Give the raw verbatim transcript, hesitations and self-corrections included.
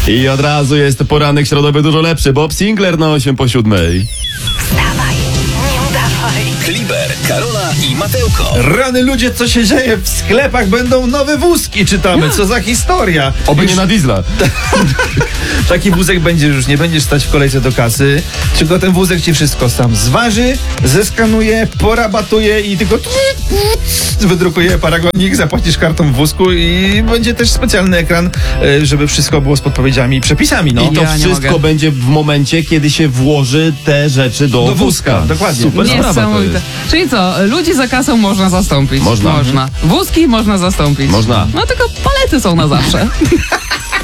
I od razu jest poranek środowy dużo lepszy. Bob Sinclair na osiem po siódmej. Wstawaj, nie udawaj. Kliber, Karola i Matełko. Rany ludzie, co się dzieje? W sklepach będą nowe wózki, czytamy. Co za historia. Oby Już nie na diesla. taki wózek będzie, już nie będziesz stać w kolejce do kasy, tylko ten wózek ci wszystko sam zważy, zeskanuje, porabatuje i tylko wydrukuje paragonik, zapłacisz kartą w wózku i będzie też specjalny ekran, e, żeby wszystko było z podpowiedziami i przepisami. No. I to Ja nie wszystko mogę. będzie w momencie, kiedy się włoży te rzeczy do, Do wózka, dokładnie. Super sprawa to Niesamowite. jest. Czyli co, ludzi za kasą można zastąpić? Można. Można. Wózki można zastąpić? Można. No tylko palety są na zawsze.